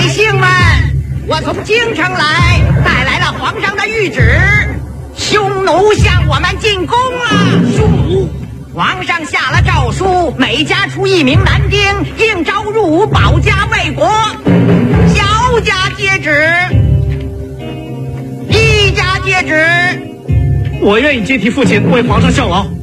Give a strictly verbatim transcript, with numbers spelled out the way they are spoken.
姓们，我从京城来，带来了皇上的谕旨，匈奴向我们进攻了。 匈奴， 皇上下了诏书，每家出一名男丁，应召入伍，保家卫国。小家接旨，一家接旨。 我愿意接替父亲为皇上效劳。